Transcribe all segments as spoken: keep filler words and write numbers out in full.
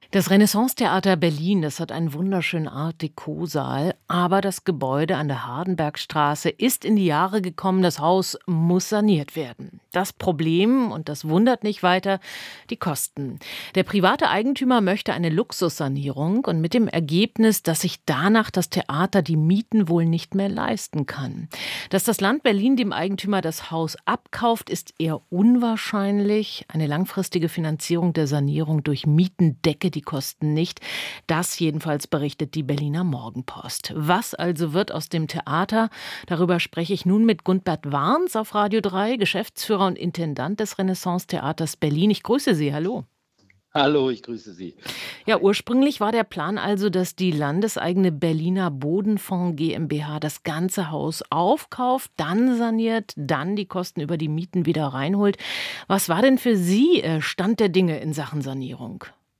Das Renaissance-Theater Berlin, das hat einen wunderschönen Art-Déco-Saal, aber das Gebäude an der Hardenbergstraße ist in die Jahre gekommen, das Haus muss saniert werden. Das Problem, und das wundert nicht weiter, die Kosten. Der private Eigentümer möchte eine Luxussanierung und mit dem Ergebnis, dass sich danach das Theater die Mieten wohl nicht mehr leisten kann. Dass das Land Berlin dem Eigentümer das Haus abkauft, ist eher unwahrscheinlich. Eine langfristige Finanzierung der Sanierung durch Mieten decke die Kosten nicht. Das jedenfalls berichtet die Berliner Morgenpost. Was also wird aus dem Theater? Darüber spreche ich nun mit Gundbert Warns auf Radio drei, Geschäftsführer und Intendant des Renaissance-Theaters Berlin. Ich grüße Sie, hallo. Hallo, ich grüße Sie. Ja, ursprünglich war der Plan also, dass die landeseigene Berliner Bodenfonds GmbH das ganze Haus aufkauft, dann saniert, dann die Kosten über die Mieten wieder reinholt. Was war denn für Sie äh, Stand der Dinge in Sachen Sanierung?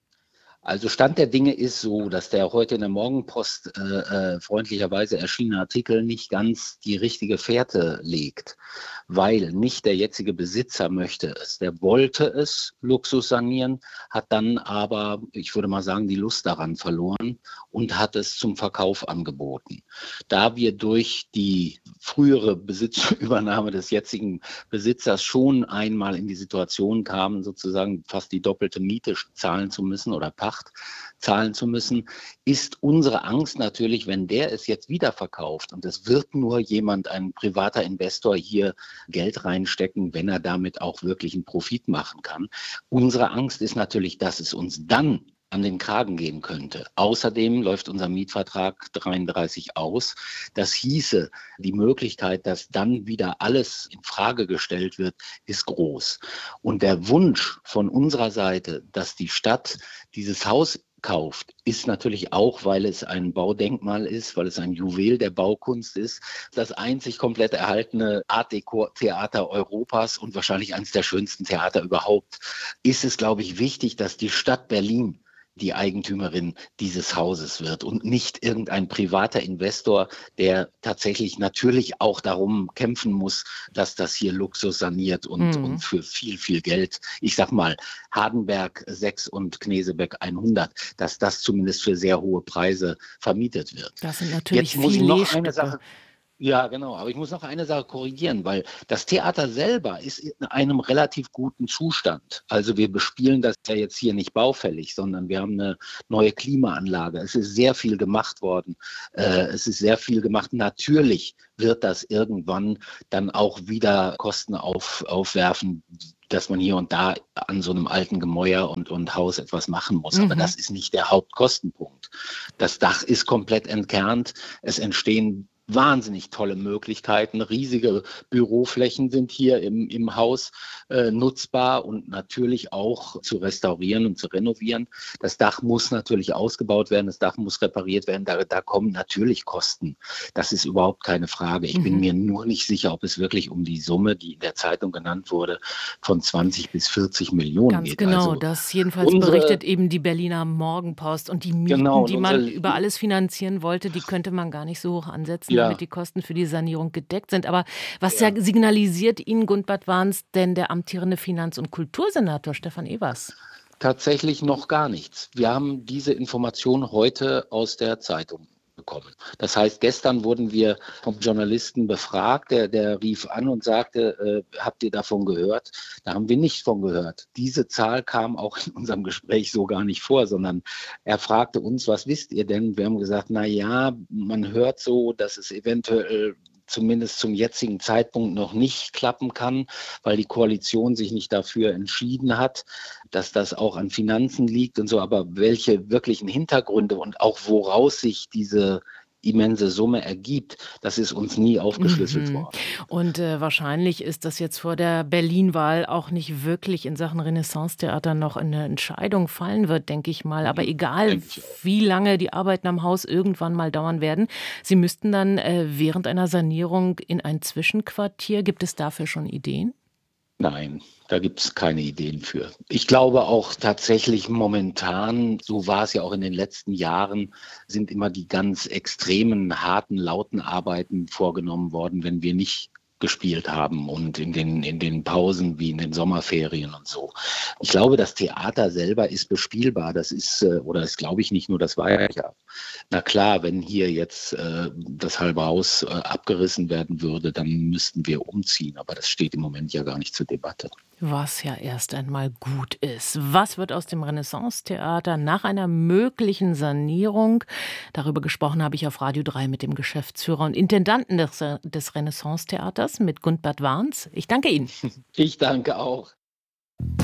Also Stand der Dinge ist so, dass der heute in der Morgenpost äh, äh, freundlicherweise erschienene Artikel nicht ganz die richtige Fährte legt, weil nicht der jetzige Besitzer möchte es. Der wollte es Luxus sanieren, hat dann aber, ich würde mal sagen, die Lust daran verloren und hat es zum Verkauf angeboten. Da wir durch die frühere Besitzübernahme des jetzigen Besitzers schon einmal in die Situation kamen, sozusagen fast die doppelte Miete zahlen zu müssen oder Pacht zahlen zu müssen, ist unsere Angst natürlich, wenn der es jetzt wieder verkauft und es wird nur jemand, ein privater Investor hier Geld reinstecken, wenn er damit auch wirklich einen Profit machen kann. Unsere Angst ist natürlich, dass es uns dann an den Kragen gehen könnte. Außerdem läuft unser Mietvertrag dreiunddreißig aus. Das hieße, die Möglichkeit, dass dann wieder alles in Frage gestellt wird, ist groß. Und der Wunsch von unserer Seite, dass die Stadt dieses Haus kauft, ist natürlich auch, weil es ein Baudenkmal ist, weil es ein Juwel der Baukunst ist, das einzig komplett erhaltene Art-Déco-Theater Europas und wahrscheinlich eines der schönsten Theater überhaupt, ist es, glaube ich, wichtig, dass die Stadt Berlin die Eigentümerin dieses Hauses wird und nicht irgendein privater Investor, der tatsächlich natürlich auch darum kämpfen muss, dass das hier Luxus saniert und, Mhm. und für viel, viel Geld, ich sag mal, Hardenberg sechs und Knesebeck hundert, dass das zumindest für sehr hohe Preise vermietet wird. Das sind natürlich Jetzt muss ich noch Filetstücke. eine Sache Ja, genau. Aber ich muss noch eine Sache korrigieren, weil das Theater selber ist in einem relativ guten Zustand. Also wir bespielen das ja jetzt hier nicht baufällig, sondern wir haben eine neue Klimaanlage. Es ist sehr viel gemacht worden. Äh, es ist sehr viel gemacht. Natürlich wird das irgendwann dann auch wieder Kosten auf, aufwerfen, dass man hier und da an so einem alten Gemäuer und, und Haus etwas machen muss. Aber Mhm. das ist nicht der Hauptkostenpunkt. Das Dach ist komplett entkernt. Es entstehen wahnsinnig tolle Möglichkeiten. Riesige Büroflächen sind hier im, im Haus äh, nutzbar und natürlich auch zu restaurieren und zu renovieren. Das Dach muss natürlich ausgebaut werden, das Dach muss repariert werden. Da, da kommen natürlich Kosten. Das ist überhaupt keine Frage. Ich Mhm. bin mir nur nicht sicher, ob es wirklich um die Summe, die in der Zeitung genannt wurde, von zwanzig bis vierzig Millionen Ganz geht. genau, Also das jedenfalls unsere, berichtet eben die Berliner Morgenpost. Und die Mieten, genau, und die man unsere, über alles finanzieren wollte, die könnte man gar nicht so hoch ansetzen, damit ja, die Kosten für die Sanierung gedeckt sind. Aber was ja ja. signalisiert Ihnen, Gundbert Warns, denn der amtierende Finanz- und Kultursenator Stefan Evers? Tatsächlich noch gar nichts. Wir haben diese Information heute aus der Zeitung bekommen. Das heißt, gestern wurden wir vom Journalisten befragt, der, der rief an und sagte, äh, habt ihr davon gehört? Da haben wir nicht von gehört. Diese Zahl kam auch in unserem Gespräch so gar nicht vor, sondern er fragte uns, was wisst ihr denn? Wir haben gesagt, na ja, man hört so, dass es eventuell zumindest zum jetzigen Zeitpunkt noch nicht klappen kann, weil die Koalition sich nicht dafür entschieden hat, dass das auch an Finanzen liegt und so. Aber welche wirklichen Hintergründe und auch woraus sich diese immense Summe ergibt, das ist uns nie aufgeschlüsselt Mhm. worden. Und äh, wahrscheinlich ist das jetzt vor der Berlin-Wahl auch nicht wirklich in Sachen Renaissance-Theater noch eine Entscheidung fallen wird, denke ich mal. Aber egal, Denke ich auch. wie lange die Arbeiten am Haus irgendwann mal dauern werden, Sie müssten dann äh, während einer Sanierung in ein Zwischenquartier. Gibt es dafür schon Ideen? Nein, da gibt es keine Ideen für. Ich glaube auch tatsächlich momentan, so war es ja auch in den letzten Jahren, sind immer die ganz extremen, harten, lauten Arbeiten vorgenommen worden, wenn wir nicht gespielt haben und in den, in den Pausen wie in den Sommerferien und so. Ich glaube, das Theater selber ist bespielbar. Das ist, äh, oder das glaube ich nicht nur, das war ja. Na klar, wenn hier jetzt äh, das halbe Haus äh, abgerissen werden würde, dann müssten wir umziehen. Aber das steht im Moment ja gar nicht zur Debatte. Was ja erst einmal gut ist. Was wird aus dem Renaissance-Theater nach einer möglichen Sanierung? Darüber gesprochen habe ich auf Radio drei mit dem Geschäftsführer und Intendanten des, des Renaissance-Theaters, mit Gundbert Warns. Ich danke Ihnen. Ich danke auch.